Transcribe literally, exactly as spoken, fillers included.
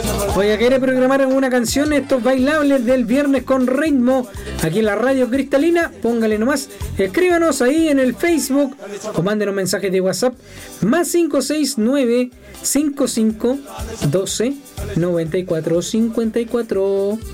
Oiga, ¿quiere programar alguna canción? Estos bailables del viernes con ritmo aquí en la radio cristalina, póngale nomás, escríbanos ahí en el Facebook o mándenos mensajes de WhatsApp más cinco seis nueve cinco cinco uno dos noventa y cuatro cincuenta y cuatro.